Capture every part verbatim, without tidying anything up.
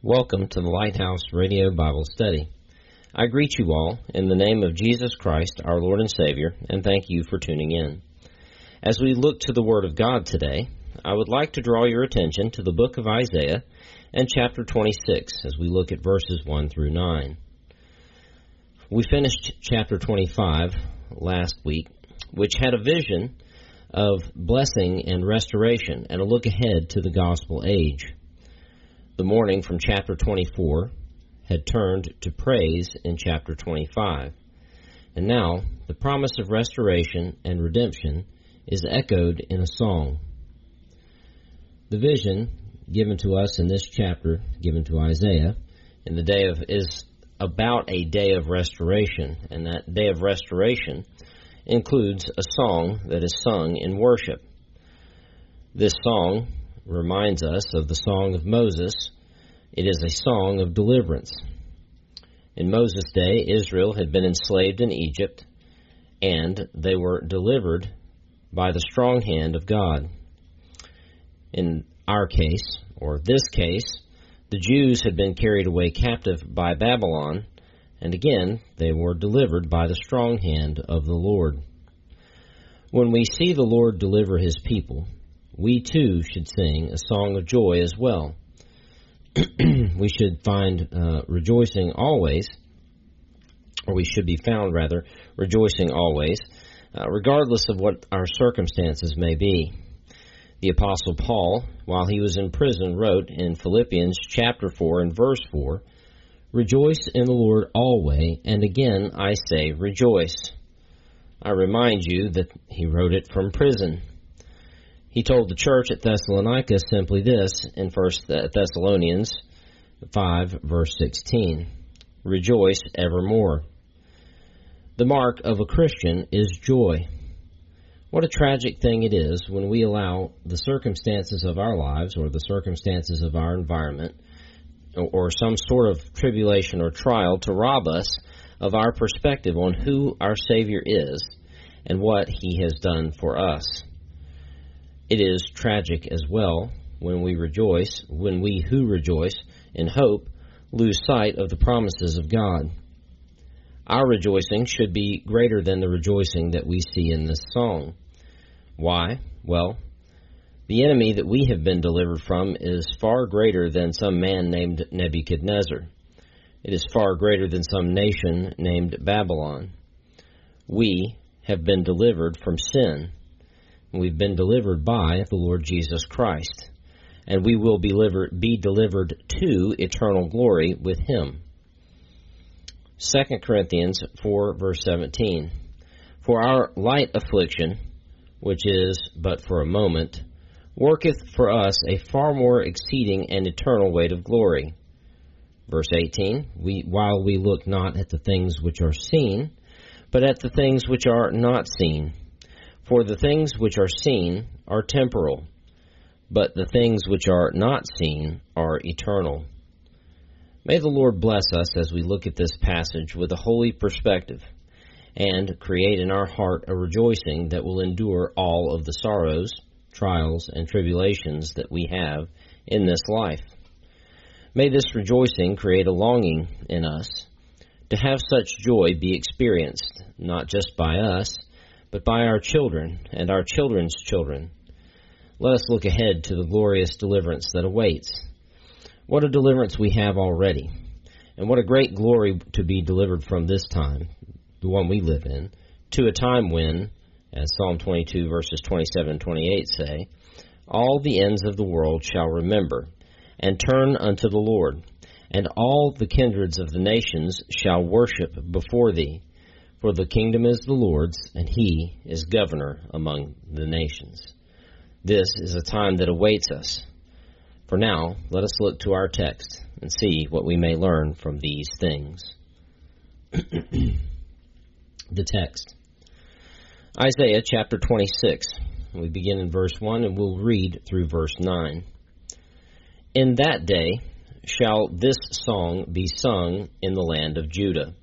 Welcome to the Lighthouse Radio Bible Study. I greet you all in the name of Jesus Christ, our Lord and Savior, and thank you for tuning in. As we look to the Word of God today, I would like to draw your attention to the book of Isaiah and chapter twenty-six as we look at verses one through nine. We finished chapter twenty-five last week, which had a vision of blessing and restoration and a look ahead to the gospel age. The morning from chapter twenty-four had turned to praise in chapter twenty-five. And now, the promise of restoration and redemption is echoed in a song. The vision given to us in this chapter, given to Isaiah, in the day of is about a day of restoration, and that day of restoration includes a song that is sung in worship. This song reminds us of the song of Moses. It is a song of deliverance. In Moses' day, Israel had been enslaved in Egypt, and they were delivered by the strong hand of God. In our case, or this case, the Jews had been carried away captive by Babylon, and again, they were delivered by the strong hand of the Lord. When we see the Lord deliver His people, we too should sing a song of joy as well. We should find uh, rejoicing always, or we should be found, rather, rejoicing always, uh, regardless of what our circumstances may be. The Apostle Paul, while he was in prison, wrote in Philippians chapter four and verse four, "Rejoice in the Lord always, and again I say rejoice." I remind you that he wrote it from prison. He told the church at Thessalonica simply this in First Thessalonians five, verse sixteen, "Rejoice evermore." The mark of a Christian is joy. What a tragic thing it is when we allow the circumstances of our lives or the circumstances of our environment or some sort of tribulation or trial to rob us of our perspective on who our Savior is and what He has done for us. It is tragic as well when we rejoice, when we who rejoice in hope lose sight of the promises of God. Our rejoicing should be greater than the rejoicing that we see in this song. Why? Well, the enemy that we have been delivered from is far greater than some man named Nebuchadnezzar. It is far greater than some nation named Babylon. We have been delivered from sin. We've been delivered by the Lord Jesus Christ, and we will be delivered, be delivered to eternal glory with Him. Second Corinthians four, verse seventeen, "For our light affliction, which is but for a moment, worketh for us a far more exceeding and eternal weight of glory." Verse eighteen, we, "While we look not at the things which are seen, but at the things which are not seen. For the things which are seen are temporal, but the things which are not seen are eternal." May the Lord bless us as we look at this passage with a holy perspective and create in our heart a rejoicing that will endure all of the sorrows, trials, and tribulations that we have in this life. May this rejoicing create a longing in us to have such joy be experienced, not just by us, but by our children and our children's children. Let us look ahead to the glorious deliverance that awaits. What a deliverance we have already, and what a great glory to be delivered from this time, the one we live in, to a time when, as Psalm twenty-two verses twenty-seven and twenty-eight say, "All the ends of the world shall remember, and turn unto the Lord, and all the kindreds of the nations shall worship before Thee. For the kingdom is the Lord's, and He is governor among the nations." This is a time that awaits us. For now, let us look to our text and see what we may learn from these things. The text. Isaiah chapter twenty-six. We begin in verse one and we'll read through verse nine. "In that day shall this song be sung in the land of Judah.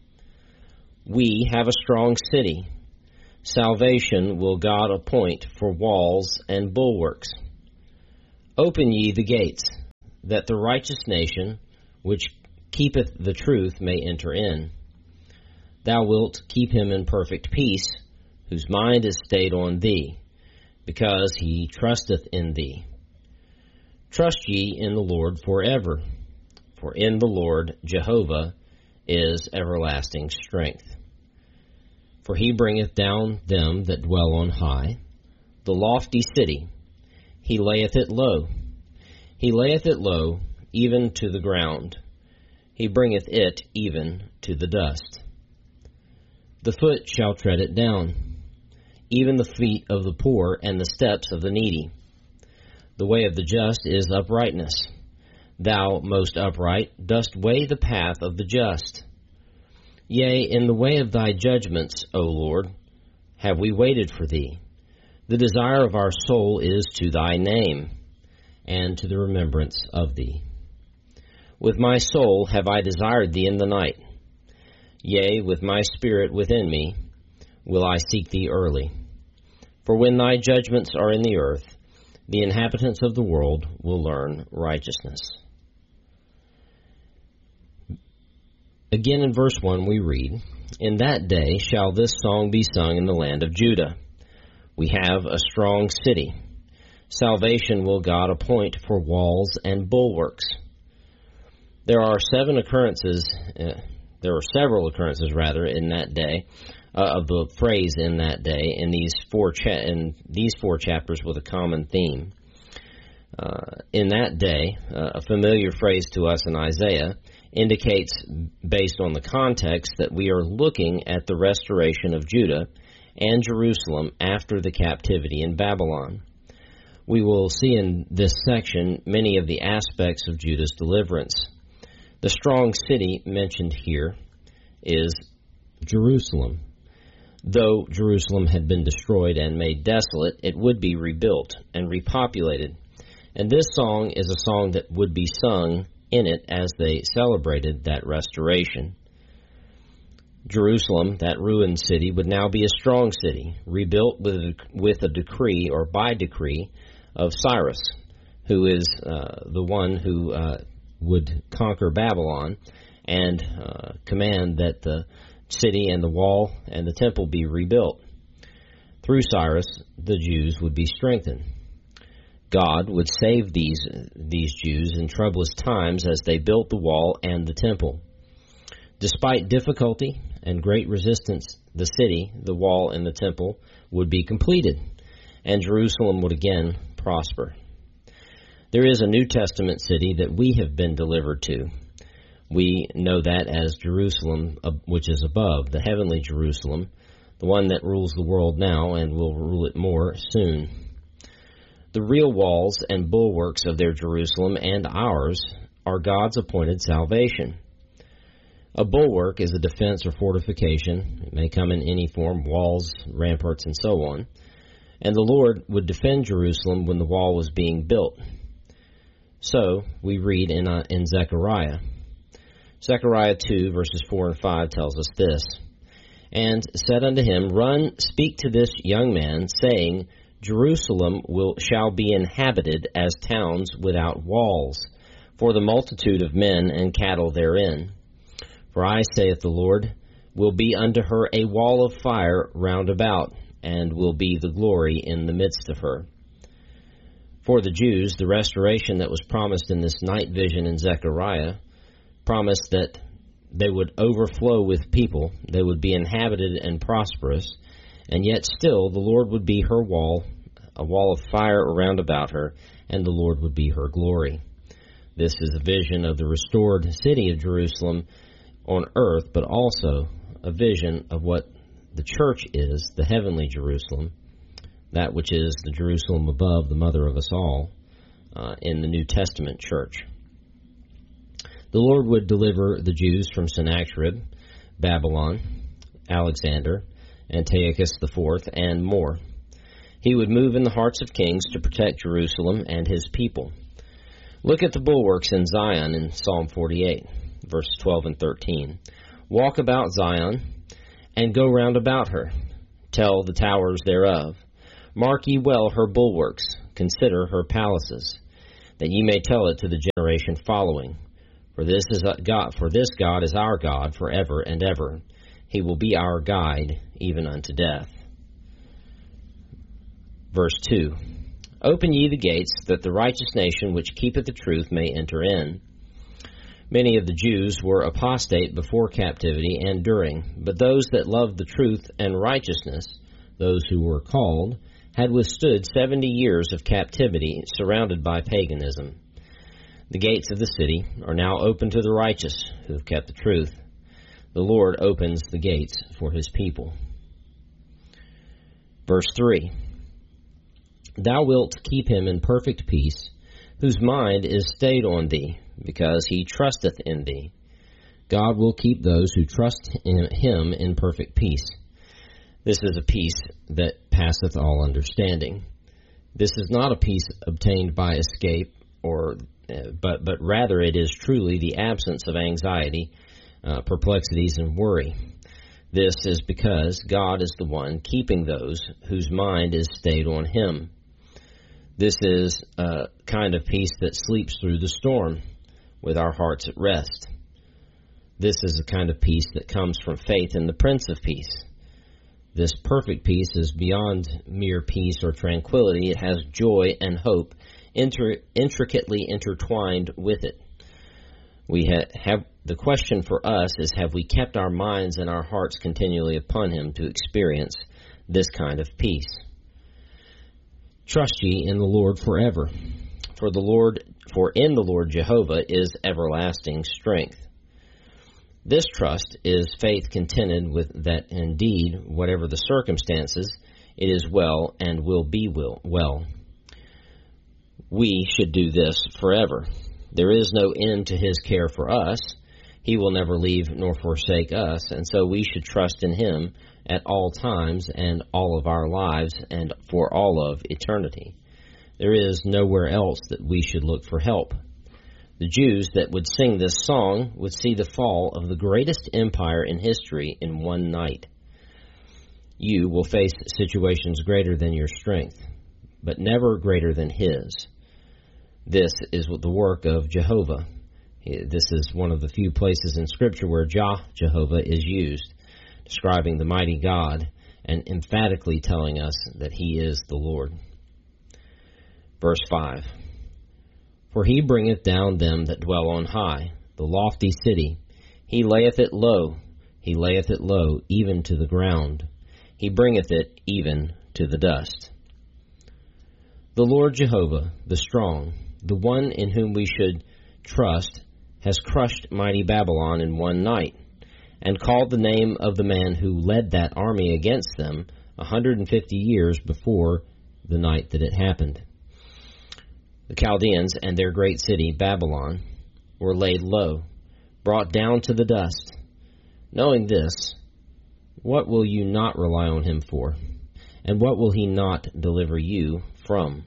We have a strong city. Salvation will God appoint for walls and bulwarks. Open ye the gates, that the righteous nation, which keepeth the truth may enter in. Thou wilt keep him in perfect peace, whose mind is stayed on thee, because he trusteth in thee. Trust ye in the Lord forever, for in the Lord Jehovah is everlasting strength. For he bringeth down them that dwell on high, the lofty city. He layeth it low. He layeth it low, even to the ground. He bringeth it even to the dust. The foot shall tread it down, even the feet of the poor and the steps of the needy. The way of the just is uprightness. Thou, most upright, dost weigh the path of the just. Yea, in the way of thy judgments, O Lord, have we waited for thee. The desire of our soul is to thy name, and to the remembrance of thee. With my soul have I desired thee in the night. Yea, with my spirit within me will I seek thee early. For when thy judgments are in the earth, the inhabitants of the world will learn righteousness. Again in verse one we read, In that day shall this song be sung in the land of Judah. We have a strong city. Salvation will God appoint for walls and bulwarks. There are seven occurrences, uh, there are several occurrences rather, in that day, uh, of the phrase "in that day" in these four cha- in these four chapters with a common theme. Uh, in that day, uh, a familiar phrase to us in Isaiah, indicates, based on the context, that we are looking at the restoration of Judah and Jerusalem after the captivity in Babylon. We will see in this section many of the aspects of Judah's deliverance. The strong city mentioned here is Jerusalem. Though Jerusalem had been destroyed and made desolate, it would be rebuilt and repopulated. And this song is a song that would be sung in it as they celebrated that restoration. Jerusalem, that ruined city, would now be a strong city, rebuilt with a, with a decree or by decree of Cyrus, who is uh, the one who uh, would conquer Babylon and uh, command that the city and the wall and the temple be rebuilt. Through Cyrus, the Jews would be strengthened. God would save these these Jews in troublous times as they built the wall and the temple. Despite difficulty and great resistance, the city, the wall, and the temple would be completed, and Jerusalem would again prosper. There is a New Testament city that we have been delivered to. We know that as Jerusalem, which is above, the heavenly Jerusalem, the one that rules the world now and will rule it more soon. The real walls and bulwarks of their Jerusalem and ours are God's appointed salvation. A bulwark is a defense or fortification. It may come in any form, walls, ramparts, and so on. And the Lord would defend Jerusalem when the wall was being built. So, we read in, uh, in Zechariah. Zechariah two, verses four and five tells us this. And said unto him, Run, speak to this young man, saying, Jerusalem will shall be inhabited as towns without walls, for the multitude of men and cattle therein. For I, saith the Lord, will be unto her a wall of fire round about, and will be the glory in the midst of her. For the Jews, the restoration that was promised in this night vision in Zechariah promised that they would overflow with people, they would be inhabited and prosperous, and yet still the Lord would be her wall, a wall of fire around about her, and the Lord would be her glory. This is a vision of the restored city of Jerusalem on earth, but also a vision of what the church is, the heavenly Jerusalem, that which is the Jerusalem above, the mother of us all, uh, in the New Testament church. The Lord would deliver the Jews from Sennacherib, Babylon, Alexander, Antiochus the Fourth, and more. He would move in the hearts of kings to protect Jerusalem and his people. Look at the bulwarks in Zion in Psalm forty-eight, verses twelve and thirteen. Walk about Zion, and go round about her. Tell the towers thereof. Mark ye well her bulwarks. Consider her palaces, that ye may tell it to the generation following. For this is a God, for this God is our God forever and ever. He will be our guide even unto death. Verse two. Open ye the gates, that the righteous nation which keepeth the truth may enter in. Many of the Jews were apostate before captivity and during, but those that loved the truth and righteousness, those who were called, had withstood seventy years of captivity surrounded by paganism. The gates of the city are now open to the righteous who have kept the truth. The Lord opens the gates for his people. Verse three. Thou wilt keep him in perfect peace, whose mind is stayed on thee, because he trusteth in thee. God will keep those who trust in him in perfect peace. This is a peace that passeth all understanding. This is not a peace obtained by escape, or uh, but but rather it is truly the absence of anxiety, uh, perplexities, and worry. This is because God is the one keeping those whose mind is stayed on him. This is a kind of peace that sleeps through the storm, with our hearts at rest. This is a kind of peace that comes from faith in the Prince of Peace. This perfect peace is beyond mere peace or tranquility. It has joy and hope inter- intricately intertwined with it. We ha- have the question for us is, have we kept our minds and our hearts continually upon him to experience this kind of peace? Trust ye in the Lord forever, for the Lord, for in the Lord Jehovah is everlasting strength. This trust is faith contented with that indeed, whatever the circumstances, it is well and will be will, well. We should do this forever. There is no end to his care for us. He will never leave nor forsake us, and so we should trust in him at all times and all of our lives and for all of eternity. There is nowhere else that we should look for help. The Jews that would sing this song would see the fall of the greatest empire in history in one night. You will face situations greater than your strength, but never greater than his. This is the work of Jehovah. This is one of the few places in Scripture where Jah, Jehovah, is used, describing the mighty God and emphatically telling us that he is the Lord. Verse five. For he bringeth down them that dwell on high, the lofty city. He layeth it low, he layeth it low, even to the ground. He bringeth it even to the dust. The Lord Jehovah, the strong, the one in whom we should trust, has crushed mighty Babylon in one night, and called the name of the man who led that army against them a hundred and fifty years before the night that it happened. The Chaldeans and their great city, Babylon, were laid low, brought down to the dust. Knowing this, what will you not rely on him for? And what will he not deliver you from?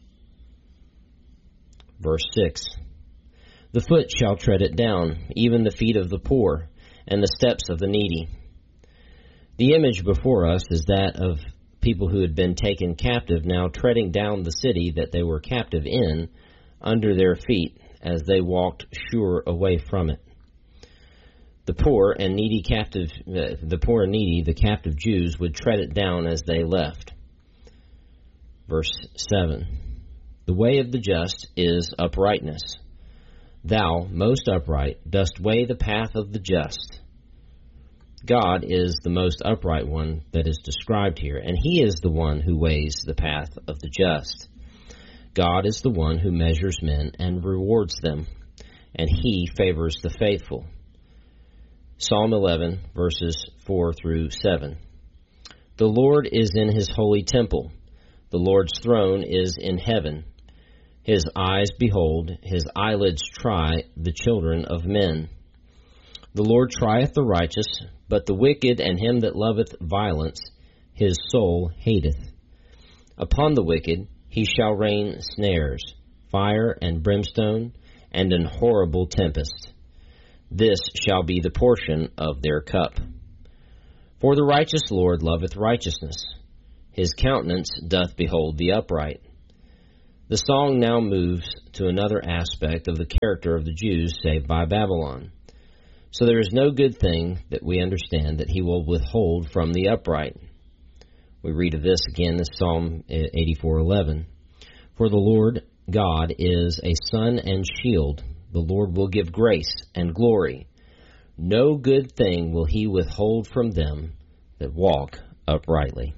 Verse six. The foot shall tread it down, even the feet of the poor, and the steps of the needy. The image before us is that of people who had been taken captive, now treading down the city that they were captive in under their feet as they walked sure away from it. The poor and needy captive, uh, the poor and needy, the captive Jews would tread it down as they left. Verse seven. The way of the just is uprightness. Thou, most upright, dost weigh the path of the just. God is the most upright one that is described here, and he is the one who weighs the path of the just. God is the one who measures men and rewards them, and he favors the faithful. Psalm eleven, verses four through seven. The Lord is in his holy temple. The Lord's throne is in heaven. His eyes behold, his eyelids try the children of men. The Lord trieth the righteous, but the wicked and him that loveth violence, his soul hateth. Upon the wicked he shall rain snares, fire and brimstone, and an horrible tempest. This shall be the portion of their cup. For the righteous Lord loveth righteousness. His countenance doth behold the upright. The song now moves to another aspect of the character of the Jews saved by Babylon. So there is no good thing that we understand that he will withhold from the upright. We read of this again in Psalm eighty-four eleven. For the Lord God is a sun and shield. The Lord will give grace and glory. No good thing will he withhold from them that walk uprightly.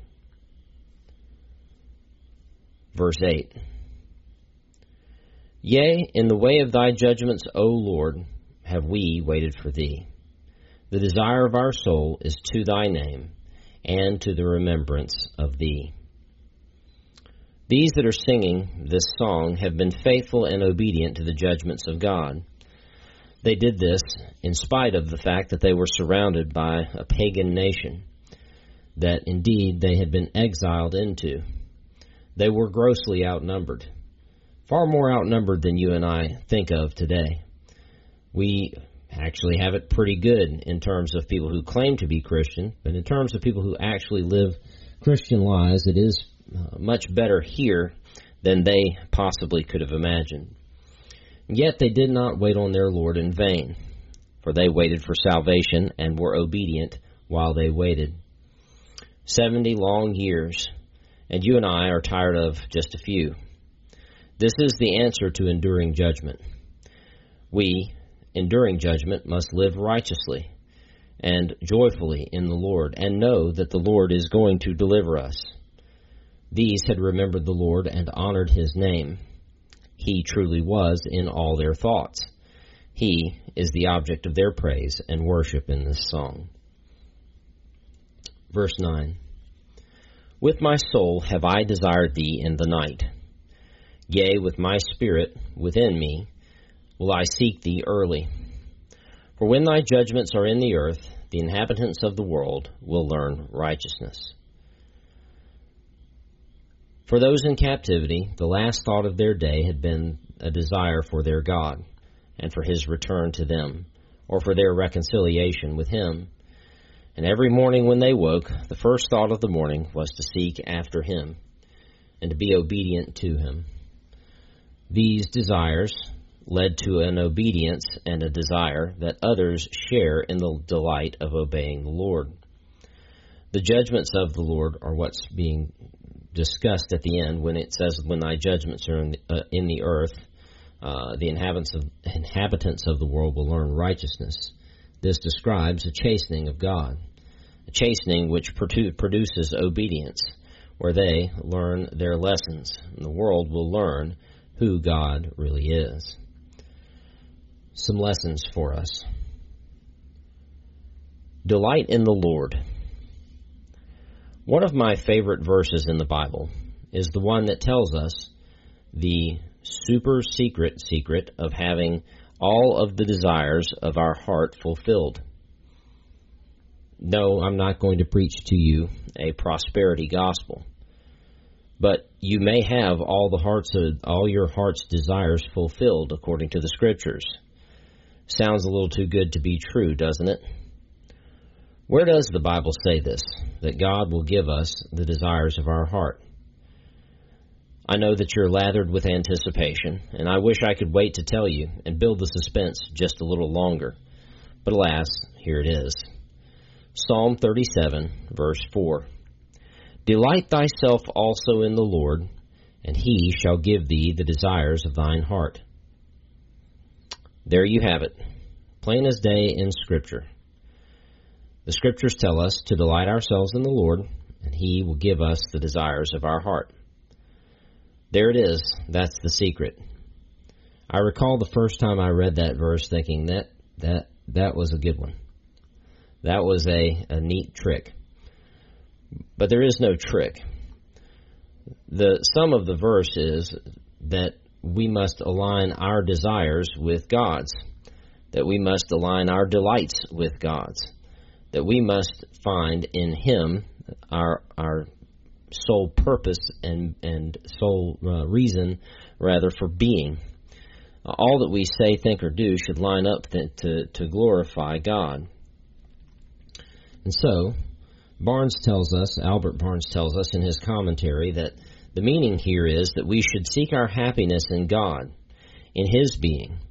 Verse eight. Yea, in the way of thy judgments, O Lord, have we waited for thee. The desire of our soul is to thy name, and to the remembrance of thee. These that are singing this song have been faithful and obedient to the judgments of God. They did this in spite of the fact that they were surrounded by a pagan nation that indeed they had been exiled into. They were grossly outnumbered, far more outnumbered than you and I think of today. We actually have it pretty good in terms of people who claim to be Christian, but in terms of people who actually live Christian lives, it is uh, much better here than they possibly could have imagined. Yet they did not wait on their Lord in vain, for they waited for salvation and were obedient while they waited. Seventy long years, and you and I are tired of just a few. This is the answer to enduring judgment. We, enduring judgment, must live righteously and joyfully in the Lord, and know that the Lord is going to deliver us. These had remembered the Lord and honored his name. He truly was in all their thoughts. He is the object of their praise and worship in this song. Verse nine. With my soul have I desired thee in the night. Yea, with my spirit within me will I seek thee early. For when thy judgments are in the earth, the inhabitants of the world will learn righteousness. For those in captivity, the last thought of their day had been a desire for their God, and for his return to them, or for their reconciliation with him. And every morning when they woke, the first thought of the morning was to seek after him, and to be obedient to him. These desires led to an obedience and a desire that others share in the delight of obeying the Lord. The judgments of the Lord are what's being discussed at the end when it says, when thy judgments are in the, uh, in the earth, uh, the inhabitants of, inhabitants of the world will learn righteousness. This describes a chastening of God, a chastening which produ- produces obedience, where they learn their lessons, and the world will learn who God really is. Some lessons for us. Delight in the Lord. One of my favorite verses in the Bible is the one that tells us the super secret secret of having all of the desires of our heart fulfilled. No, I'm not going to preach to you a prosperity gospel, but you may have all the hearts of all your heart's desires fulfilled according to the Scriptures. Sounds a little too good to be true, doesn't it? Where does the Bible say this, that God will give us the desires of our heart? I know that you're lathered with anticipation, and I wish I could wait to tell you and build the suspense just a little longer. But alas, here it is. Psalm thirty-seven, verse four. Delight thyself also in the Lord, and he shall give thee the desires of thine heart. There you have it, plain as day in Scripture. The Scriptures tell us to delight ourselves in the Lord, and he will give us the desires of our heart. There it is. That's the secret. I recall the first time I read that verse thinking that that that was a good one. That was a, a neat trick. But there is no trick. The sum of the verse is that we must align our desires with God's, that we must align our delights with God's, that we must find in him our our sole purpose and, and sole uh, reason, rather, for being. Uh, all that we say, think, or do should line up th- to, to glorify God. And so, Barnes tells us, Albert Barnes tells us in his commentary, that The meaning here is that we should seek our happiness in God, in His being,